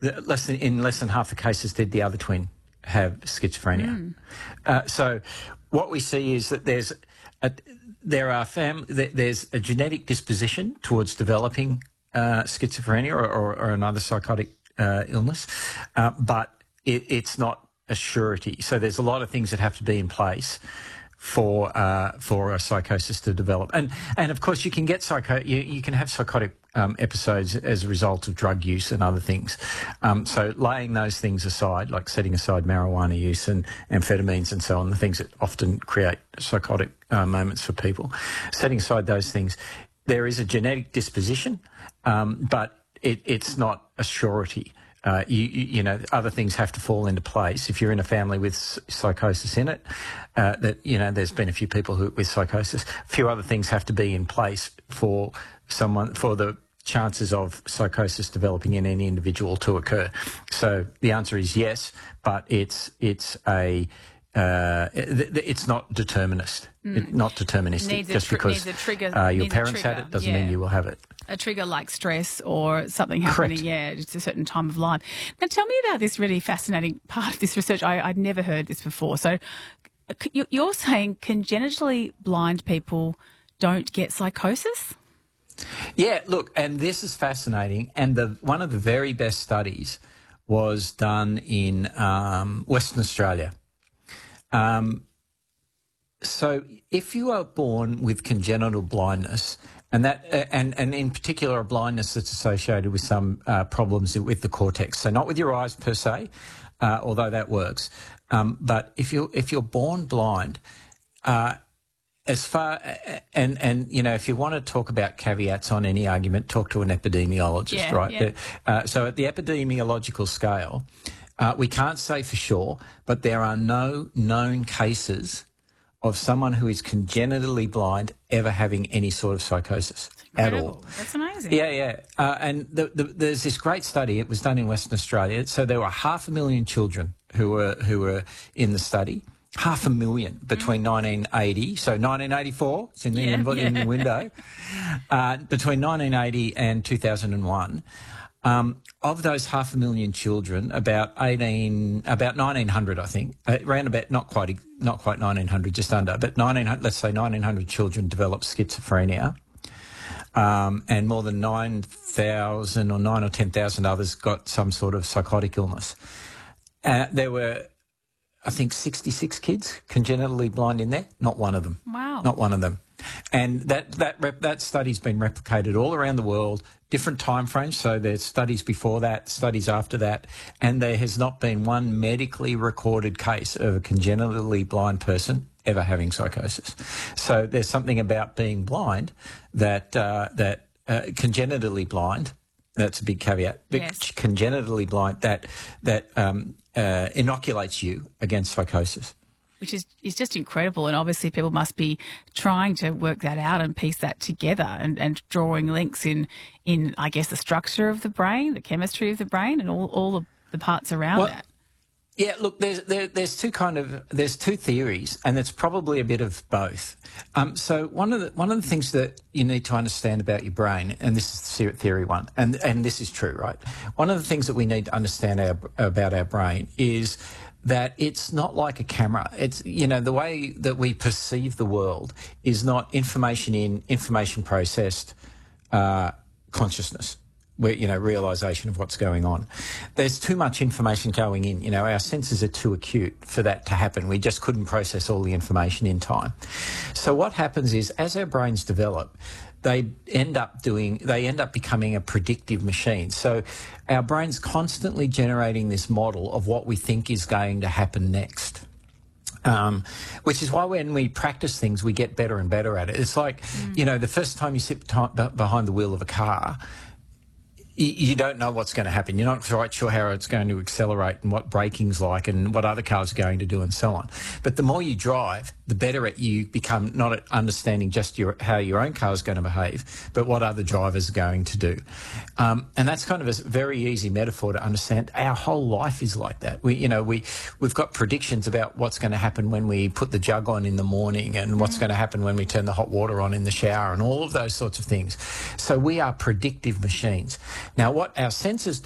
in less than half the cases did the other twin have schizophrenia. So what we see is that there's a genetic disposition towards developing schizophrenia or another psychotic illness, but it's not a surety. So there's a lot of things that have to be in place for a psychosis to develop, and of course you can get you can have psychotic episodes as a result of drug use and other things. So laying those things aside, like setting aside marijuana use and amphetamines and so on, the things that often create psychotic moments for people, setting aside those things, there is a genetic disposition, but it's not a surety. You know, other things have to fall into place. If you're in a family with psychosis in it, there's been a few people with psychosis. A few other things have to be in place for the chances of psychosis developing in any individual to occur. So the answer is yes, but it's not determinist. Not deterministic. Just because your parents had it doesn't mean you will have it. A trigger like stress or something happening, it's a certain time of life. Now, tell me about this really fascinating part of this research. I'd never heard this before. So you're saying congenitally blind people don't get psychosis? Yeah, look, and this is fascinating. And one of the very best studies was done in Western Australia. So if you are born with congenital blindness, and in particular a blindness that's associated with some problems with the cortex, so not with your eyes per se, although that works, but if you're born blind, if you want to talk about caveats on any argument, talk to an epidemiologist, right? Yeah. So at the epidemiological scale, we can't say for sure, but there are no known cases of someone who is congenitally blind ever having any sort of psychosis at all. That's amazing. Yeah. And there's this great study. It was done in Western Australia. So there were 500,000 children who were in the study. 500,000 between 1980, so 1984, it's in the window, between 1980 and 2001. Of those 500,000 children, about 1,900, I think, around about not quite 1,900, just under, but 1,900, let's say 1,900 children developed schizophrenia, and more than 9,000 or 9 or 10,000 others got some sort of psychotic illness. There were, I think, 66 kids congenitally blind in there. Not one of them. Wow. Not one of them. And that study's been replicated all around the world, different time frames. So there's studies before that, studies after that, and there has not been one medically recorded case of a congenitally blind person ever having psychosis. So there's something about being blind that congenitally blind. That's a big caveat. Yes. Congenitally blind that inoculates you against psychosis. Which is just incredible, and obviously people must be trying to work that out and piece that together and drawing links in I guess the structure of the brain, the chemistry of the brain, and all the parts around that. Yeah, look, there's two theories, and it's probably a bit of both. So one of the things that you need to understand about your brain, and this is theory one, and this is true, right? One of the things that we need to understand about our brain is that it's not like a camera. It's, the way that we perceive the world is not information processed consciousness, where, realisation of what's going on. There's too much information going in. Our senses are too acute for that to happen. We just couldn't process all the information in time. So what happens is, as our brains develop, they end up becoming a predictive machine. So our brain's constantly generating this model of what we think is going to happen next. Which is why when we practice things, we get better and better at it. It's like, the first time you sit behind the wheel of a car, you don't know what's going to happen. You're not quite sure how it's going to accelerate and what braking's like and what other cars are going to do and so on. But the more you drive, the better at you become, not at understanding just how your own car is going to behave, but what other drivers are going to do. And that's kind of a very easy metaphor to understand. Our whole life is like that. We've got predictions about what's going to happen when we put the jug on in the morning and what's going to happen when we turn the hot water on in the shower and all of those sorts of things. So we are predictive machines. Now, what our senses do